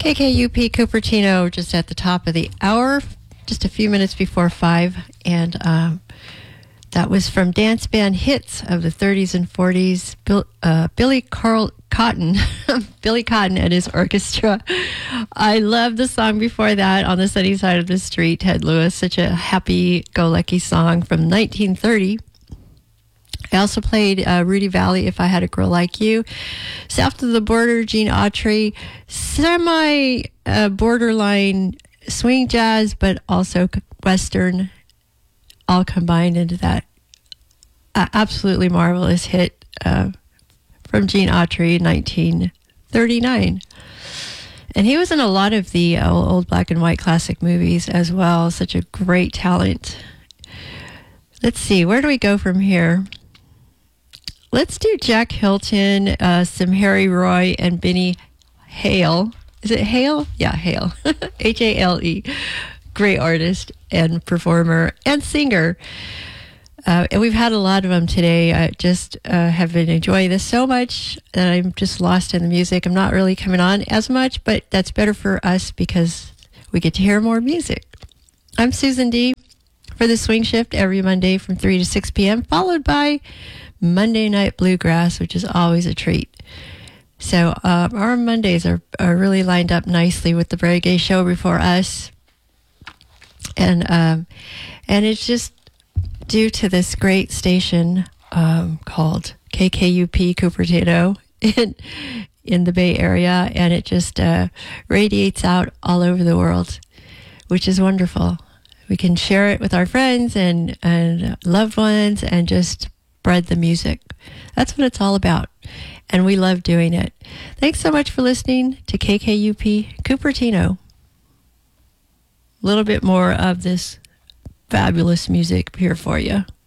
KKUP Cupertino, just at the top of the hour, just a few minutes before 5. And that was from dance band hits of the 30s and 40s. Billy Cotton, Billy Cotton and his orchestra. I love the song before that, On the Sunny Side of the Street, Ted Lewis. Such a happy-go-lucky song from 1930. I also played Rudy Valley, If I Had a Girl Like You. South of the Border, Gene Autry. Semi-borderline swing jazz, but also Western, all combined into that absolutely marvelous hit from Gene Autry in 1939. And he was in a lot of the old black and white classic movies as well. Such a great talent. Let's see, where do we go from here? Let's do Jack Hilton, some Harry Roy, and Benny Hale. Is it Hale? Yeah, Hale. Hale. Great artist and performer and singer. And we've had a lot of them today. I just have been enjoying this so much that I'm just lost in the music. I'm not really coming on as much, but that's better for us because we get to hear more music. I'm Susan D. for the Swing Shift every Monday from 3 to 6 p.m., followed by Monday Night Bluegrass, which is always a treat. So our Mondays are really lined up nicely with the Reggae Show before us. And it's just due to this great station called KKUP Cupertino in the Bay Area, and it just radiates out all over the world, which is wonderful. We can share it with our friends and loved ones and just spread the music. That's what it's all about, and we love doing it. Thanks so much for listening to KKUP Cupertino. A little bit more of this fabulous music here for you.